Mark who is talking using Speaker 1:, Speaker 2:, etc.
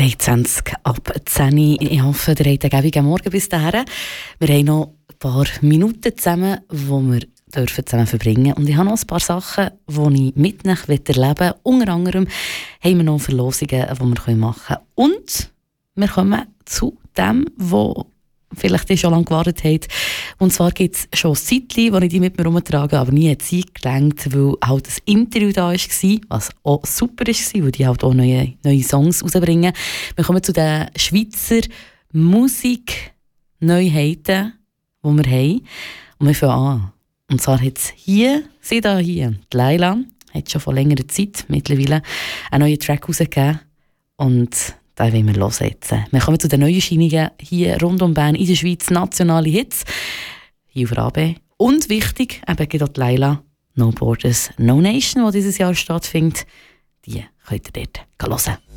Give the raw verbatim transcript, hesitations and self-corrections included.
Speaker 1: dreiundzwanzig ab zehn Uhr. Ich hoffe, ihr habt einen gäbigen Morgen bis dahin. Wir haben noch ein paar Minuten zusammen, die wir dürfen zusammen verbringen. Und ich habe noch ein paar Sachen, die ich mit euch erleben will. Unter anderem haben wir noch Verlosungen, die wir machen können. Und wir kommen zu dem, wo vielleicht ihr schon lange gewartet habt. Und zwar gibt es schon ein Zeitchen, wo ich die mit mir herumtrage, aber nie Zeit gelangt, weil halt ein Interview da war, was auch super war, weil die halt auch neue, neue Songs rausbringen. Wir kommen zu den Schweizer Musik-Neuheiten, die wir haben. Und wir fangen an. Und zwar hat es hier, sie da hier, die Laila, hat schon vor längerer Zeit mittlerweile einen neuen Track rausgegeben. Und da wollen wir hören jetzt. Wir kommen zu den Neuerscheinungen hier rund um Bern in der Schweiz, nationale Hits, hier auf R A B. Und wichtig, eben geht auch die Laila, No Borders, No Nation, die dieses Jahr stattfindet. Die könnt ihr dort hören.